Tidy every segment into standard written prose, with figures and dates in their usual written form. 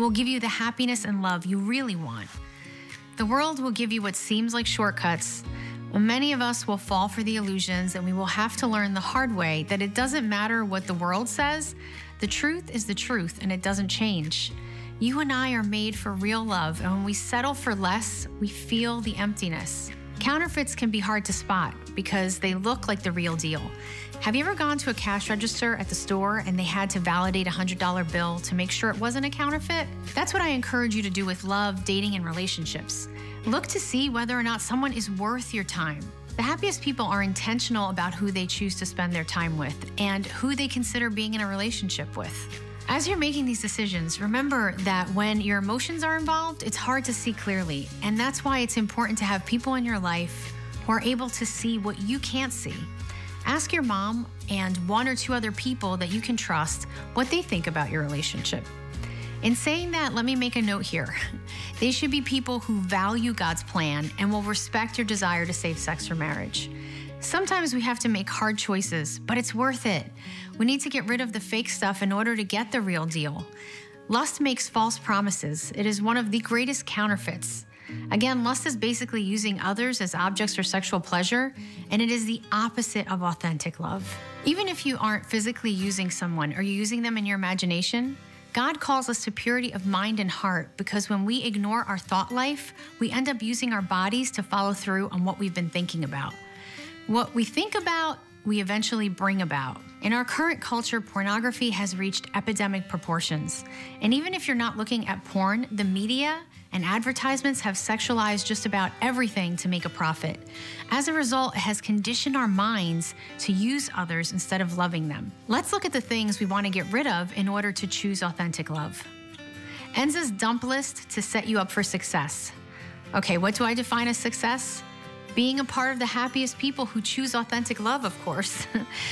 will give you the happiness and love you really want. The world will give you what seems like shortcuts. Many of us will fall for the illusions, and we will have to learn the hard way that it doesn't matter what the world says. The truth is the truth, and it doesn't change. You and I are made for real love, and when we settle for less, we feel the emptiness. Counterfeits can be hard to spot because they look like the real deal. Have you ever gone to a cash register at the store and they had to validate a $100 bill to make sure it wasn't a counterfeit? That's what I encourage you to do with love, dating, and relationships. Look to see whether or not someone is worth your time. The happiest people are intentional about who they choose to spend their time with and who they consider being in a relationship with. As you're making these decisions, remember that when your emotions are involved, it's hard to see clearly. And that's why it's important to have people in your life who are able to see what you can't see. Ask your mom and one or two other people that you can trust what they think about your relationship. In saying that, let me make a note here. They should be people who value God's plan and will respect your desire to save sex for marriage. Sometimes we have to make hard choices, but it's worth it. We need to get rid of the fake stuff in order to get the real deal. Lust makes false promises. It is one of the greatest counterfeits. Again, lust is basically using others as objects for sexual pleasure, and it is the opposite of authentic love. Even if you aren't physically using someone or you're using them in your imagination, God calls us to purity of mind and heart, because when we ignore our thought life, we end up using our bodies to follow through on what we've been thinking about. What we think about, we eventually bring about. In our current culture, pornography has reached epidemic proportions. And even if you're not looking at porn, the media and advertisements have sexualized just about everything to make a profit. As a result, it has conditioned our minds to use others instead of loving them. Let's look at the things we want to get rid of in order to choose authentic love. Enza's dump list to set you up for success. Okay, what do I define as success? Being a part of the happiest people who choose authentic love, of course.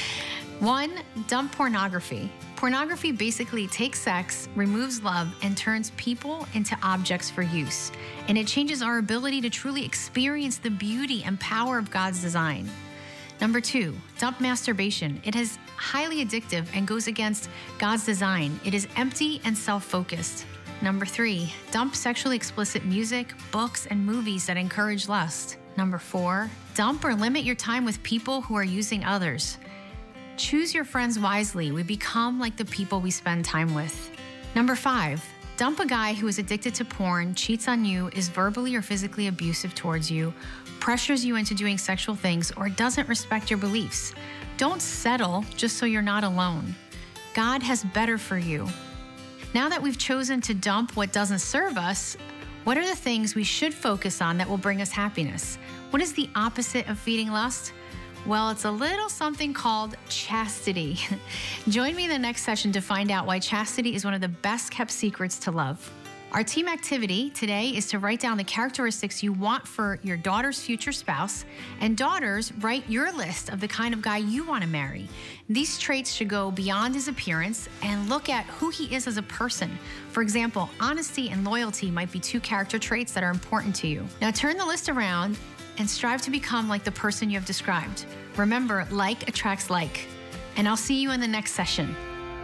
1, dump pornography. Pornography basically takes sex, removes love, and turns people into objects for use. And it changes our ability to truly experience the beauty and power of God's design. Number 2, dump masturbation. It is highly addictive and goes against God's design. It is empty and self-focused. Number 3, dump sexually explicit music, books, and movies that encourage lust. Number 4, dump or limit your time with people who are using others. Choose your friends wisely. We become like the people we spend time with. Number 5, dump a guy who is addicted to porn, cheats on you, is verbally or physically abusive towards you, pressures you into doing sexual things, or doesn't respect your beliefs. Don't settle just so you're not alone. God has better for you. Now that we've chosen to dump what doesn't serve us, what are the things we should focus on that will bring us happiness? What is the opposite of feeding lust? Well, it's a little something called chastity. Join me in the next session to find out why chastity is one of the best kept secrets to love. Our team activity today is to write down the characteristics you want for your daughter's future spouse, and daughters, write your list of the kind of guy you want to marry. These traits should go beyond his appearance and look at who he is as a person. For example, honesty and loyalty might be 2 character traits that are important to you. Now turn the list around and strive to become like the person you have described. Remember, like attracts like. And I'll see you in the next session.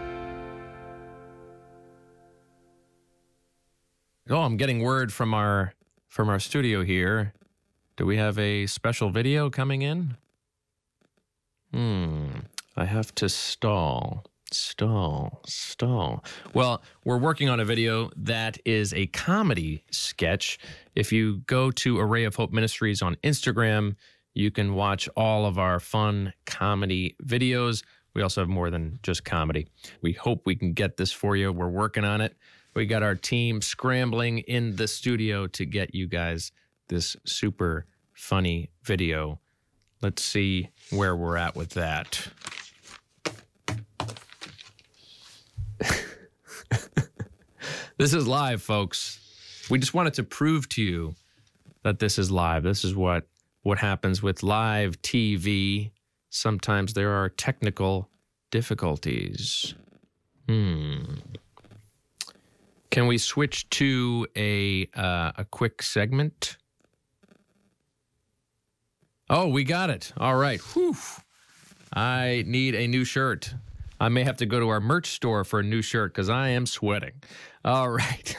Oh, I'm getting word from our studio here. Do we have a special video coming in? I have to stall. Well, we're working on a video that is a comedy sketch. If you go to Array of Hope Ministries on Instagram, you can watch all of our fun comedy videos. We also have more than just comedy. We hope we can get this for you. We're working on it. We got our team scrambling in the studio to get you guys this super funny video. Let's see where we're at with that. This is live, folks. We just wanted to prove to you that this is live. This is what happens with live TV. Sometimes there are technical difficulties. Can we switch to a quick segment? Oh, we got it. All right. Whew. I need a new shirt. I may have to go to our merch store for a new shirt because I am sweating. All right.